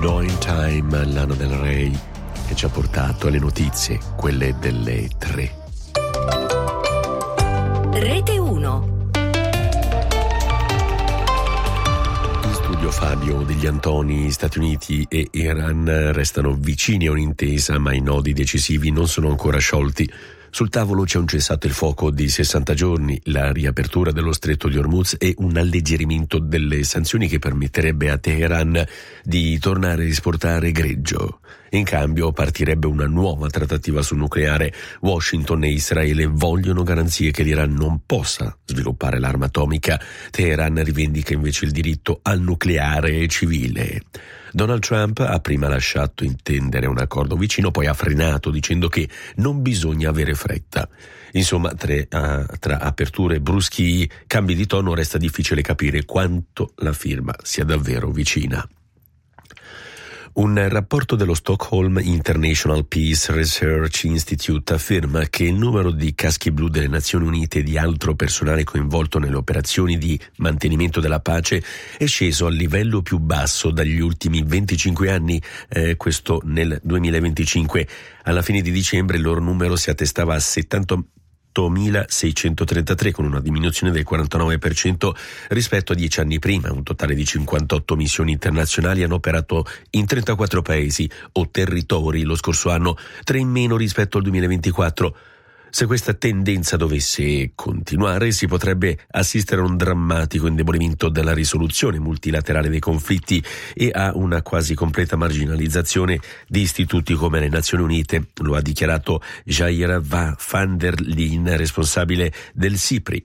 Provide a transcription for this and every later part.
Annoying Time, Lana Del Rey, che ci ha portato alle notizie, quelle delle 3. Rete 1. In studio Fabio Degli Antoni. Stati Uniti e Iran restano vicini a un'intesa, ma i nodi decisivi non sono ancora sciolti. Sul tavolo c'è un cessato il fuoco di 60 giorni, la riapertura dello stretto di Hormuz e un alleggerimento delle sanzioni che permetterebbe a Teheran di tornare a esportare greggio. In cambio partirebbe una nuova trattativa sul nucleare. Washington e Israele vogliono garanzie che l'Iran non possa sviluppare l'arma atomica. Teheran rivendica invece il diritto al nucleare civile. Donald Trump ha prima lasciato intendere un accordo vicino, poi ha frenato dicendo che non bisogna avere fretta. Insomma, tra aperture, bruschi cambi di tono resta difficile capire quanto la firma sia davvero vicina. Un rapporto dello Stockholm International Peace Research Institute afferma che il numero di caschi blu delle Nazioni Unite e di altro personale coinvolto nelle operazioni di mantenimento della pace è sceso al livello più basso dagli ultimi 25 anni, questo nel 2025. Alla fine di dicembre il loro numero si attestava a 78.633, con una diminuzione del 49% rispetto a 10 anni prima. Un totale di 58 missioni internazionali hanno operato in 34 paesi o territori lo scorso anno, 3 in meno rispetto al 2024. Se questa tendenza dovesse continuare, si potrebbe assistere a un drammatico indebolimento della risoluzione multilaterale dei conflitti e a una quasi completa marginalizzazione di istituti come le Nazioni Unite. Lo ha dichiarato Jair van der Leyen, responsabile del SIPRI.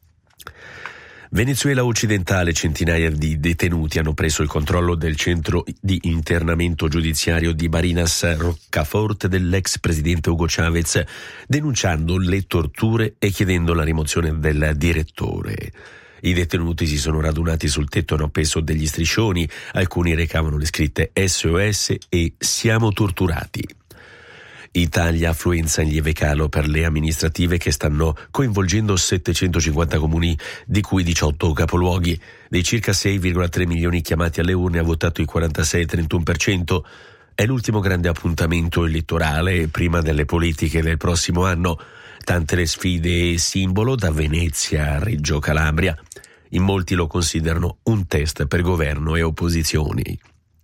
Venezuela occidentale, centinaia di detenuti hanno preso il controllo del centro di internamento giudiziario di Barinas Roccaforte dell'ex presidente Hugo Chavez, denunciando le torture e chiedendo la rimozione del direttore. I detenuti si sono radunati sul tetto e hanno appeso degli striscioni, alcuni recavano le scritte SOS e Siamo torturati. Italia, affluenza in lieve calo per le amministrative che stanno coinvolgendo 750 comuni, di cui 18 capoluoghi. Dei circa 6,3 milioni chiamati alle urne ha votato il 46,31%. È l'ultimo grande appuntamento elettorale prima delle politiche del prossimo anno. Tante le sfide simbolo, da Venezia a Reggio Calabria. In molti lo considerano un test per governo e opposizioni.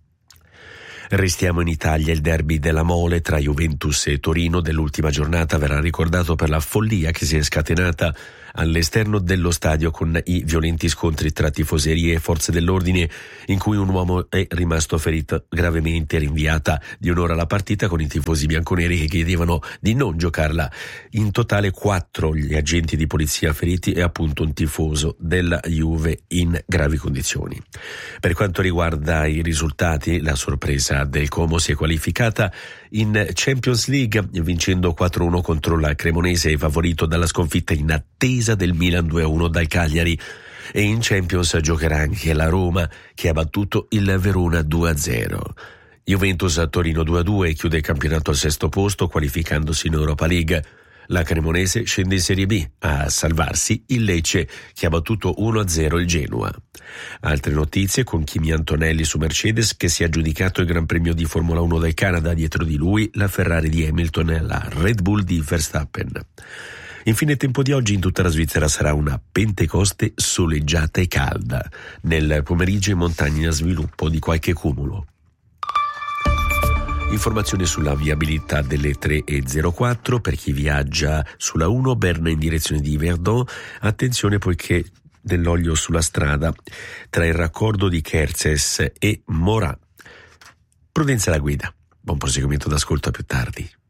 Restiamo in Italia. Il derby della Mole tra Juventus e Torino dell'ultima giornata verrà ricordato per la follia che si è scatenata all'esterno dello stadio con i violenti scontri tra tifoserie e forze dell'ordine, in cui un uomo è rimasto ferito gravemente. Rinviata di un'ora la partita con i tifosi bianconeri che chiedevano di non giocarla. In totale 4 gli agenti di polizia feriti e appunto un tifoso della Juve in gravi condizioni. Per quanto riguarda i risultati, la sorpresa del Como si è qualificata in Champions League vincendo 4-1 contro la Cremonese e favorito dalla sconfitta in attesa del Milan 2-1 dal Cagliari. E in Champions giocherà anche la Roma, che ha battuto il Verona 2-0. Juventus a Torino 2-2 chiude il campionato al 6° posto, qualificandosi in Europa League. La Cremonese scende in Serie B, a salvarsi il Lecce, che ha battuto 1-0 il Genoa. Altre notizie con Kimi Antonelli su Mercedes, che si è aggiudicato il Gran Premio di Formula 1 del Canada, dietro di lui la Ferrari di Hamilton e la Red Bull di Verstappen. Infine, tempo di oggi: in tutta la Svizzera sarà una Pentecoste soleggiata e calda. Nel pomeriggio in montagna sviluppo di qualche cumulo. Informazioni sulla viabilità delle 3:04 per chi viaggia sulla 1 Berna in direzione di Verdun. Attenzione poiché dell'olio sulla strada tra il raccordo di Kerzes e Morat. Prudenza alla guida. Buon proseguimento d'ascolto, a più tardi.